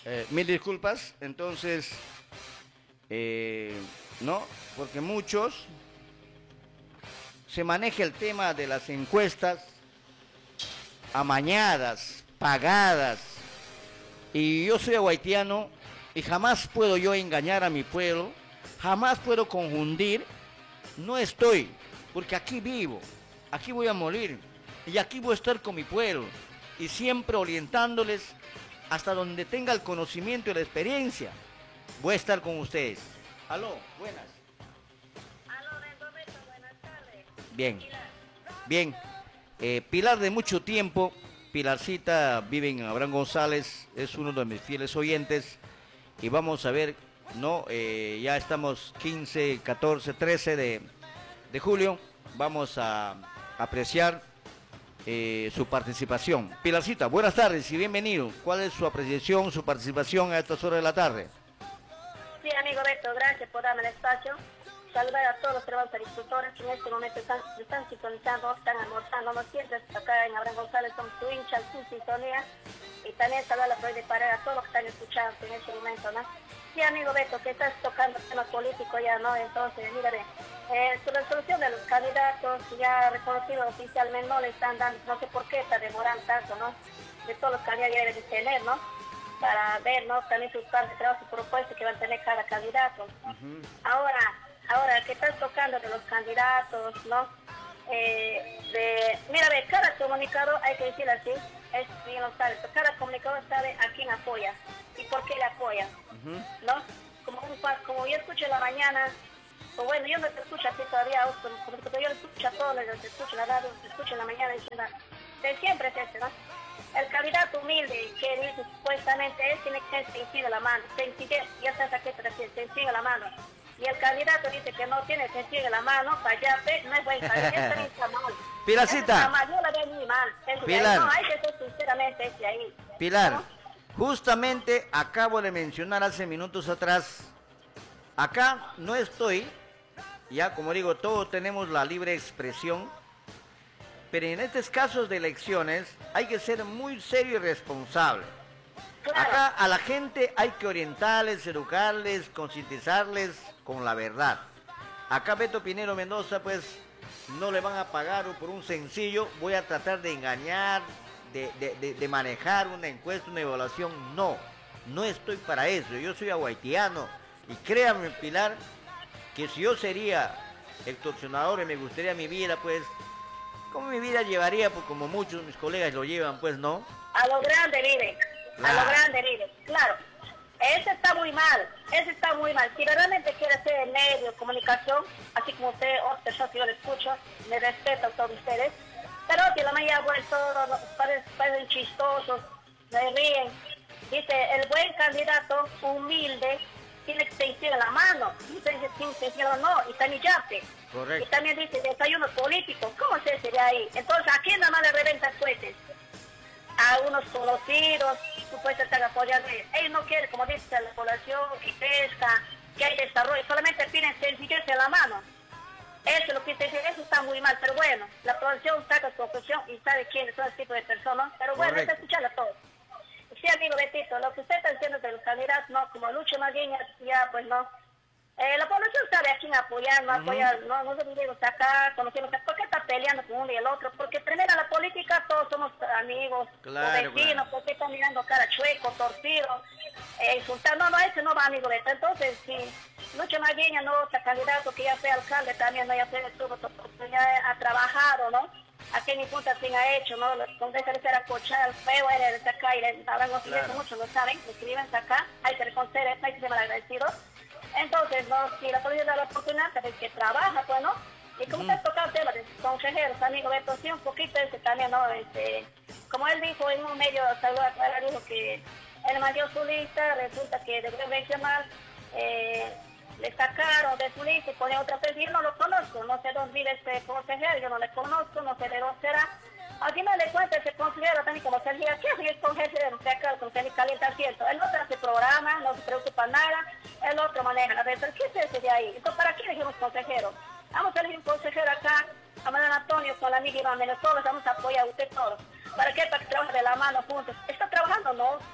Mil disculpas, entonces, no, porque muchos se maneja el tema de las encuestas amañadas, pagadas, y yo soy haitiano y jamás puedo yo engañar a mi pueblo, jamás puedo confundir, no estoy, porque aquí vivo, aquí voy a morir, y aquí voy a estar con mi pueblo, y siempre orientándoles hasta donde tenga el conocimiento y la experiencia, voy a estar con ustedes. Aló, buenas. Aló, Rendometo, buenas tardes. Bien, Pilar. bien. Pilar de mucho tiempo, Pilarcita vive en Abraham González, es uno de mis fieles oyentes, y vamos a ver, ¿no? Ya estamos 15, 14, 13 de julio, vamos a apreciar su participación. Pilarcita, buenas tardes y bienvenido. ¿Cuál es su apreciación, su participación a estas horas de la tarde? Sí, amigo Beto, gracias por darme el espacio. Saludar a todos los trabajadores agricultores que en este momento están sintonizando, están almorzando, no siempre acá en Abraham González, son su hincha, su sintonía. Y también saludar a la Provincia de Parera, a todos los que están escuchando en este momento, ¿no? Sí, amigo Beto, que estás tocando temas políticos ya, ¿no? Entonces, mírame, su resolución de los candidatos ya reconocidos oficialmente no le están dando, no sé por qué está demorando tanto, ¿no? De todos los candidatos que deben de tener, ¿no? Para ver, ¿no? También sus planes de trabajo y propuestas que van a tener cada candidato. Ahora, ¿qué estás tocando de los candidatos, ¿no? Mira, ve, cada comunicador, hay que decir así, es bien lo sabe, cada comunicador sabe a quién apoya y por qué le apoya, ¿no? Como yo escucho en la mañana, o bueno, yo no te escucho así todavía, como yo lo escucho a todos, los escucho en la radio, los escucho en la mañana diciendo, de siempre es ese, ¿no? El candidato humilde que dice supuestamente es tiene que ser sencillo la mano, sencillez, ya sabes a qué te refieres, sencillo la mano. Y el candidato dice que no tiene sencillo la mano, fallate, no es buen candidato, eso está mal. Pilarcita. Está mal, yo la veo muy mal. Pilar. No, hay que ser sinceramente ese ahí. Pilar, ¿No? justamente acabo de mencionar hace minutos atrás, acá no estoy, ya como digo, todos tenemos la libre expresión, pero en estos casos de elecciones hay que ser muy serio y responsable. Claro. Acá a la gente hay que orientarles, educarles, concientizarles con la verdad. Acá Beto Pinero Mendoza, pues, no le van a pagar por un sencillo, voy a tratar de engañar, de manejar una encuesta, una evaluación. No, no estoy para eso, yo soy haitiano. Y créanme, Pilar, que si yo sería extorsionador y me gustaría mi vida, pues, como mi vida llevaría, pues como muchos de mis colegas lo llevan, pues, ¿no? A lo grande, mire. A lo grande, mire. Claro. Ese está muy mal. Ese está muy mal. Si realmente quiere ser medio de comunicación, así como usted, otras personas que yo le escucho, me respeto a todos ustedes. Pero que la mayoría vuelto parecen chistosos, me ríen. Dice, el buen candidato humilde tiene que sentir la mano. Dice, no, y también yape. Correcto. Y también dice, desayuno político. ¿Cómo se ese de ahí? Entonces, ¿a quién nada más le reventa cohetes? A unos conocidos, supuestamente están apoyando. Ellos no quieren, como dice la población, que pesca, que hay desarrollo. Solamente piden sencillez en la mano. Eso es lo que se dice, eso está muy mal. Pero bueno, la población saca su conclusión y sabe quiénes son ese tipo de personas. Pero bueno, hay que escucharlo a todos. Sí, amigo Betito, lo que usted está diciendo de los candidatos, no, como Lucho Maguiña, ya pues no. La población sabe a quién apoyar, no apoyar, no se digo acá, conocemos, ¿por qué está peleando con uno y el otro? Porque primero en la política todos somos amigos, Claro, vecinos, claro. porque están mirando cara chueco, torcido, insultando, no, ese no va, amigo Beto. Entonces, si Lucho Maguiña no está candidato, que ya sea alcalde también, no, ya sea tuvo oportunidad, ha trabajado, ¿no? Aquí en mi punta sí ha hecho, ¿no? Con esa era cochar el feo, era de acá, y habrán conocido muchos lo saben, lo escriben acá, hay que reconocer, hay que ser malagradecido. Entonces, ¿no? Si la policía da la oportunidad, pues que trabaja, pues, ¿no? Y como usted toca el tema de consejeros, amigo Beto, sí, un poquito ese también, ¿no? Como él dijo en un medio, dijo que él mandó su lista, resulta que debió mencionar, le sacaron de su lista y pone otra persona, yo no lo conozco, no sé dónde vive este consejero, yo no le conozco, no sé de dónde será. Aquí me le cuenta ese consejero también como se dice, ¿qué es el consejero? Se acá con que calienta asiento. Él no hace programa, no se preocupa nada, el otro maneja la red. ¿Qué es ese de ahí? Entonces, ¿para qué elegimos consejero? Vamos a elegir un consejero acá, a Manuel Antonio, con la amiga Iván Venezuela, vamos a apoyar a usted todos. ¿Para qué? Para que trabajen de la mano juntos. ¿Está trabajando? No.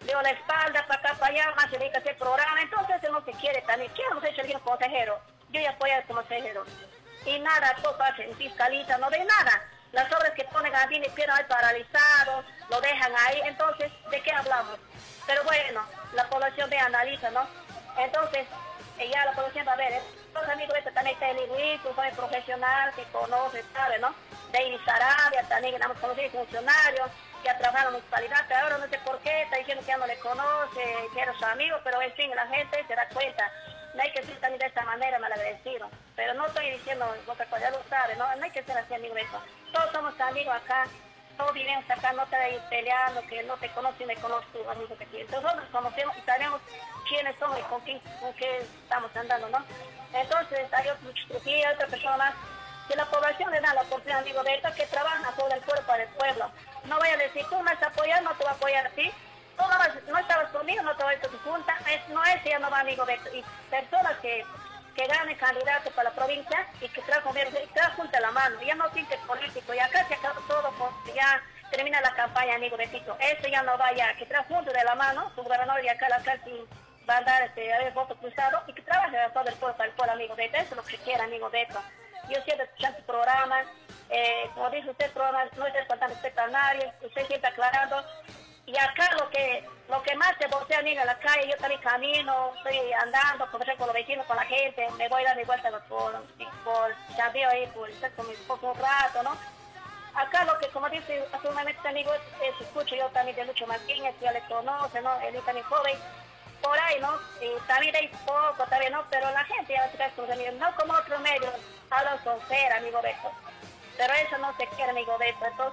dio la espalda para acá, para allá, más se dedica a hacer programa, entonces él no se quiere también. ¿Qué hemos hecho el consejero? Yo ya apoyo al consejero. Y nada, todo pasa en fiscaliza, no ve nada. Las obras que ponen a y pierden ahí paralizados, lo dejan ahí, entonces, ¿de qué hablamos? Pero bueno, la población ve, analiza, ¿no? Entonces, ya la población va a ver, los amigos de también está el Luis, un joven profesional que conoce, sabe, ¿no? De Iris Arabia, también que hemos conocido funcionarios, que ha trabajado en la municipalidad, pero ahora no sé por qué, está diciendo que ya no le conoce, que era su amigo, pero en fin, la gente se da cuenta. No hay que ser también de esta manera malagradecido. Pero no estoy diciendo otra cosa, ya lo sabe, ¿no? No hay que ser así, amigo de eso. Todos somos amigos acá, todos vivimos acá, no te vayas peleando, que no te conozco y me conozco tú, amigo que tienes. Entonces nosotros conocemos y sabemos quiénes somos y con qué estamos andando, ¿no? Entonces hay otra persona más. Si la población le da la oportunidad, amigo de esto, que trabaja sobre el cuerpo del pueblo. No vaya a decir, tú me vas a apoyar, no te voy a apoyar a ti. Tú no estabas conmigo, no te voy a ir a tu junta. No es, ya no va, amigo de esto. Y personas que ganen candidatos para la provincia y que trabajan bien, trabajan junto a la mano. Ya no tinte político. Y acá se acaba todo, ya termina la campaña, amigo de Tito. Eso ya no vaya, que trabaja junto de la mano. Su gobernador y acá la cárcel va a dar el voto cruzado y que trabaje a todo el pueblo para el pueblo, amigo de esto. Eso es lo que quiera, amigo de esto. Yo siempre escuchando tu programa, como dice usted, programa no es faltando respeto a nadie, usted siempre aclarando. Y acá lo que más se voltea a en la calle, yo también camino, estoy andando, conversando con los vecinos, con la gente, me voy dando vueltas por Chabio ahí, por estar con mi esposo un rato, ¿no? Acá lo que, como dice hace un momento, amigo, es escucho yo también de Lucho Martínez, ya le conoce, ¿no? Él es también joven, por ahí, ¿no? Y también hay poco, también, ¿no? Pero la gente ya va a sus amigos, no como otros medios, hablan con cera, amigo Beto. Pero eso no se quiere, amigo Beto. Entonces,